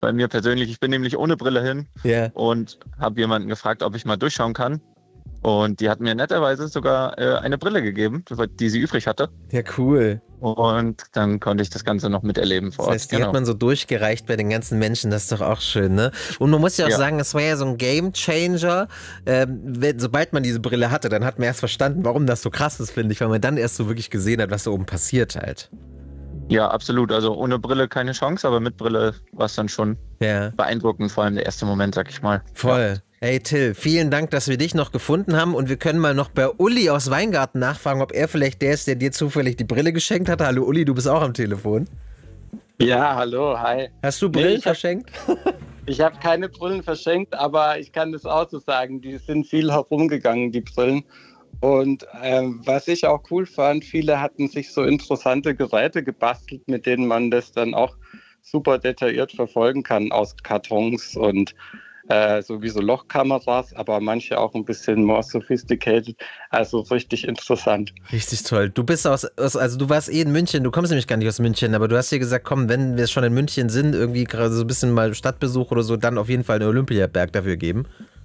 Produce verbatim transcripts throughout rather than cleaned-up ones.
bei mir persönlich. Ich bin nämlich ohne Brille hin Ja. und habe jemanden gefragt, ob ich mal durchschauen kann. Und die hat mir netterweise sogar äh, eine Brille gegeben, die sie übrig hatte. Ja, cool. Und dann konnte ich das Ganze noch miterleben vor Das Ort. heißt, die hat man so durchgereicht bei den ganzen Menschen, das ist doch auch schön, ne? Und man muss ja auch Ja. sagen, es war ja so ein Gamechanger. Ähm, wenn, sobald man diese Brille hatte, dann hat man erst verstanden, warum das so krass ist, finde ich, weil man dann erst so wirklich gesehen hat, was da oben passiert halt. Ja, absolut. Also ohne Brille keine Chance, aber mit Brille war es dann schon Ja. beeindruckend, vor allem der erste Moment, sag ich mal. Voll. Ja. Hey Till, vielen Dank, dass wir dich noch gefunden haben und wir können mal noch bei Uli aus Weingarten nachfragen, ob er vielleicht der ist, der dir zufällig die Brille geschenkt hat. Hallo Uli, du bist auch am Telefon. Ja, hallo, hi. Hast du Brillen Nee, ich hab- verschenkt? Ich habe keine Brillen verschenkt, aber ich kann das auch so sagen, die sind viel herumgegangen, die Brillen. Und ähm, was ich auch cool fand, viele hatten sich so interessante Geräte gebastelt, mit denen man das dann auch super detailliert verfolgen kann aus Kartons und äh, sowieso Lochkameras, aber manche auch ein bisschen more sophisticated, also richtig interessant. Richtig toll. Du bist aus, aus, also du warst eh in München, du kommst nämlich gar nicht aus München, aber du hast dir gesagt, komm, wenn wir schon in München sind, irgendwie gerade so ein bisschen mal Stadtbesuch oder so, dann auf jeden Fall einen Olympiaberg dafür geben.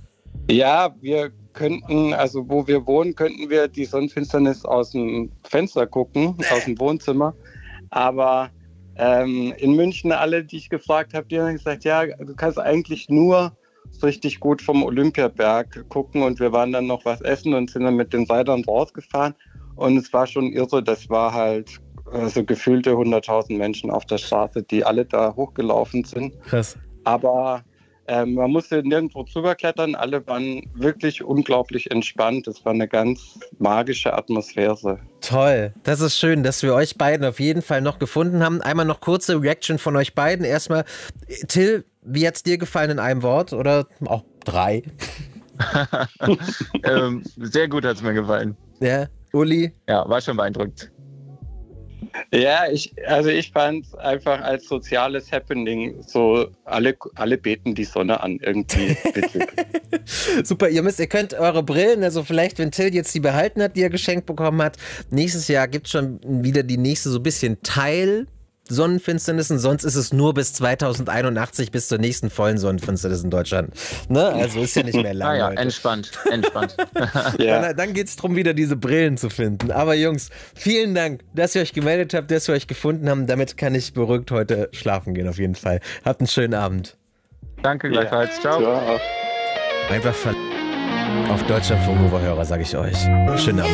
Ja, wir könnten, also wo wir wohnen, könnten wir die Sonnenfinsternis aus dem Fenster gucken, aus dem Wohnzimmer. Aber ähm, in München, alle, die ich gefragt habe, die haben gesagt, ja, du kannst eigentlich nur richtig gut vom Olympiaberg gucken. Und wir waren dann noch was essen und sind dann mit den Riders rausgefahren. Und es war schon irre, das war halt äh, so gefühlte hunderttausend Menschen auf der Straße, die alle da hochgelaufen sind. Krass. Aber ähm, man musste nirgendwo drüber klettern. Alle waren wirklich unglaublich entspannt. Es war eine ganz magische Atmosphäre. Toll. Das ist schön, dass wir euch beiden auf jeden Fall noch gefunden haben. Einmal noch kurze Reaction von euch beiden. Erstmal, Till, wie hat's dir gefallen in einem Wort oder auch drei? ähm, sehr gut hat es mir gefallen. Ja, Uli? Ja, war schon beeindruckt. Ja, ich, also ich fand es einfach als soziales Happening, so alle, alle beten die Sonne an, irgendwie witzig. Super, ihr müsst, ihr könnt eure Brillen, also vielleicht, wenn Till jetzt die behalten hat, die er geschenkt bekommen hat, nächstes Jahr gibt es schon wieder die nächste so ein bisschen Teil Sonnenfinsternissen, sonst ist es nur bis zweitausendeinundachtzig, bis zur nächsten vollen Sonnenfinsternis in Deutschland. Ne? Also ist ja nicht mehr lang. Ah ja, Leute. entspannt, entspannt. Ja. Dann, dann geht es darum, wieder diese Brillen zu finden. Aber Jungs, vielen Dank, dass ihr euch gemeldet habt, dass wir euch gefunden haben. Damit kann ich beruhigt heute schlafen gehen, auf jeden Fall. Habt einen schönen Abend. Danke gleichfalls. Ciao. Ja. Einfach ver... auf Deutschlandfunk Nova Hörer, sage ich euch. Schönen Abend.